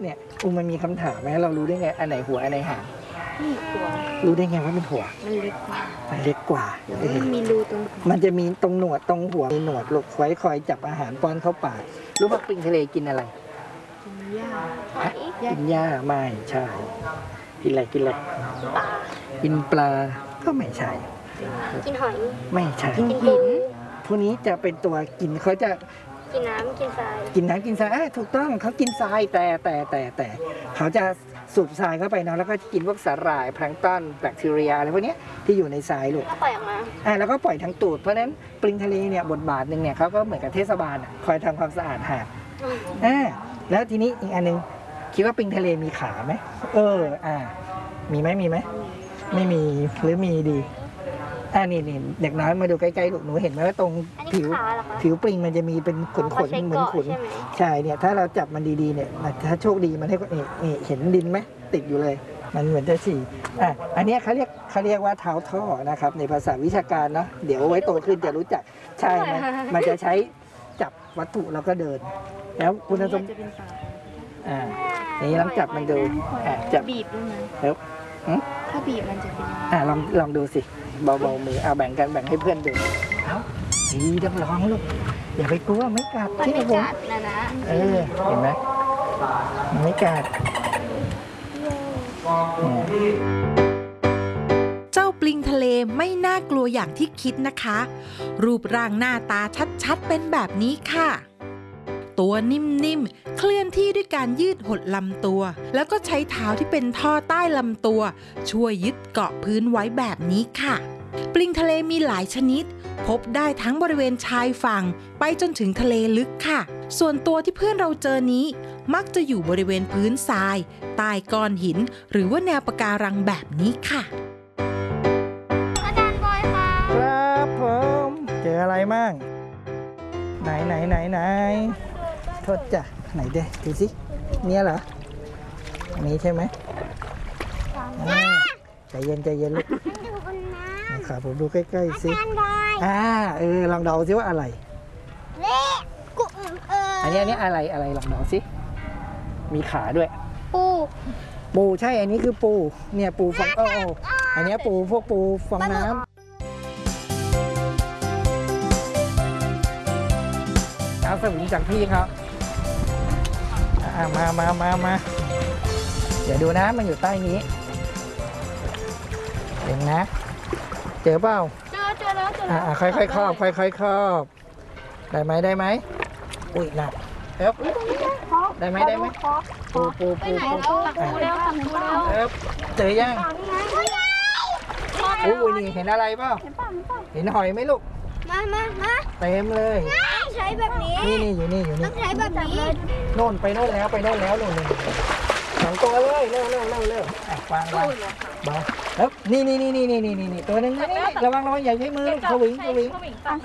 เนี่ยมันมีคำถามไหมเรารู้ได้ไงอันไหนหัวอันไหนหางหัวรู้ได้ไงว่าเป็นหัวมันเล็กกว่ามันเล็กกว่ามันมีรูตรงหัวมันจะมีตรงหนวดตรงหัวมีหนวดลูกไว้คอยจับอาหารป้อนเข้าปากรู้ว่าปลิงทะเลกินอะไรกินหญ้ากินหญ้าไม่ใช่กินอะไรกินอะไรปลากินปลาก็ไม่ใช่กินหอยไม่ใช่กินหินพวกนี้จะเป็นตัวกินเขาจะกินน้ำกินทรายกินน้ำกินทรายถูกต้องเขากินทรายแต่เขาจะสูบทรายเข้าไปเนาะแล้วก็กินพวกสาหร่ายแพลงก์ต้นแบคทีเรียอะไรพวกนี้ที่อยู่ในทรายลูกก็ปล่อยออกมาแล้วก็ปล่อยทางตูดเพราะฉะนั้นปลิงทะเลเนี่ยบทบาทหนึ่งเนี่ยเขาก็เหมือนกับเทศบาลคอยทำความสะอาดหาดแล้วทีนี้อีกอันนึงคิดว่าปลิงทะเลมีขาไหมมีไหมไม่มีหรือมีดีนี่เด็กน้อยมาดูใกล้ๆลูกหนูเห็นไหมว่าตรงผิวปลิงมันจะมีเป็นขนเหมือนขนใช่เนี่ยถ้าเราจับมันดีๆเนี่ยถ้าโชคดีมันให้นี่เห็นดินไหมติดอยู่เลยมันเหมือนจะฉี่อันนี้เขาเรียกว่าเท้าท่อนะครับในภาษาวิชาการเนาะเดี๋ยวไว้โตขึ้นจะรู้จักใช่มันจะใช้จับวัตถุแล้วก็เดินแล้วคุณสมบัตินี่ลองจับมันดูจับบีบด้วยนะแล้วถ้าบีบมันจะเป็นลองดูสิเบาๆมือแบ่งกันแบ่งให้เพื่อนดูดีต้องลองลูกอย่าไปกลัวไม่กัดมันไม่กัดนะเห็นไหมมันไม่กัดเจ้าปลิงทะเลไม่น่ากลัวอย่างที่คิดนะคะ รูปร่างหน้าตาชัดๆเป็นแบบนี้ค่ะตัวนิ่มๆเคลื่อนที่ด้วยการยืดหดลำตัวแล้วก็ใช้เท้าที่เป็นท่อใต้ลำตัวช่วยยึดเกาะพื้นไว้แบบนี้ค่ะปลิงทะเลมีหลายชนิดพบได้ทั้งบริเวณชายฝั่งไปจนถึงทะเลลึกค่ะส่วนตัวที่เพื่อนเราเจอนี้มักจะอยู่บริเวณพื้นทรายใต้ก้อนหินหรือว่าแนวปะการังแบบนี้ค่ะอาจารย์บอยค่ะครับผมเจออะไรมั่งไหนโทษจ้ะไหนเด้ดูสิเนี่ยเหรออันนี้ใช่ไหมใจเย็นลูกนะครับผมดูใกล้ๆสิลองเดาสิว่าอะไรอันนี้อะไรลองเดาสิมีขาด้วยปูใช่อันนี้คือปูเนี่ยปูฟองอันนี้พวกปูฟองน้ำเอาสวิงจากพี่ครับมาเดี๋ยวดูนะมันอยู่ใต้นี้เห็นนะเจอเปล่าเจอแล้วค่อยๆครอบได้ไหมอุ้ยหนักได้ไหมปูเจอยังอุ้ยนี่เห็นอะไรเปล่าเห็นหอยไหมลูกมาเต็มเลยใช้แบบนี้นี่อยู่นี่ต้องใช้แบบนี้โน่นไปโน่นแล้วโน่นสองตัวเลยเร็ววางเบาแล้วนี่ตัวนึงระวังอย่าใช้มือสวิงสวิง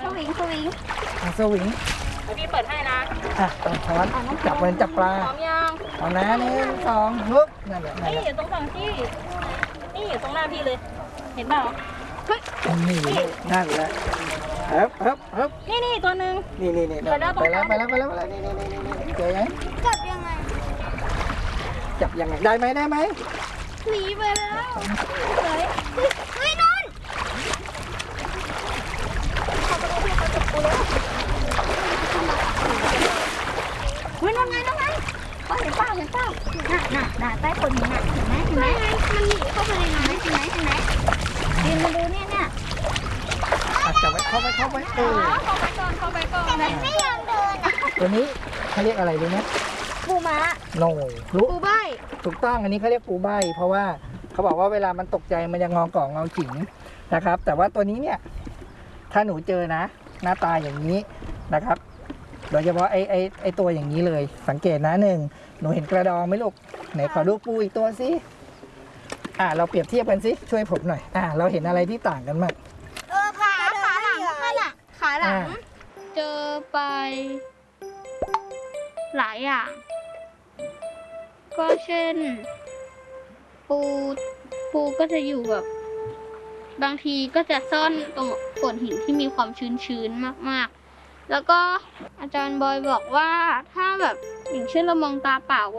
พี่เปิดให้นะช้อนจับปลาพร้อมยังเอานะ1 2ลุกนั่นแหละนี่อยู่ตรงฝั่งที่นี่อยู่ตรงหน้าพี่เลยเห็นเปล่านี่นั่นแหละนี่ตัวนึงนี่ไปแล้วนี่เจอยังจับยังไงได้ไหมหนีไปแล้วไม่นอนน้องไงก็เห็นเปล่าน่ะใต้คนนี้เห็นไหมมันหนีเข้าไปในน้ำเห็นไหมยืนมาดูเนี่ยจับไว้เข้าไปเข้าไปก่อนแต่มันไม่ยอมเดินตัวนี้เขาเรียกอะไรรู้ไหมปูม้าปูใบถูกต้องอันนี้เขาเรียกปูใบเพราะว่าเขาบอกว่าเวลามันตกใจมันจะงอก่องอขิงนะครับแต่ว่าตัวนี้เนี่ยถ้าหนูเจอนะหน้าตาอย่างนี้นะครับโดยเฉพาะไอตัวอย่างนี้เลยสังเกตนะหนูเห็นกระดองไหมลูกไหนขอดูปูอีกตัวสิเราเปรียบเทียบกันสิช่วยผมหน่อยเราเห็นอะไรที่ต่างกันมั้งขาหลังเจอไปหลายอย่างก็เช่นปูก็จะอยู่แบบบางทีก็จะซ่อนตรงโขดหินที่มีความชื้นๆมากๆแล้วก็อาจารย์บอยบอกว่าถ้าแบบอย่างเช่นเรามองตาเปล่า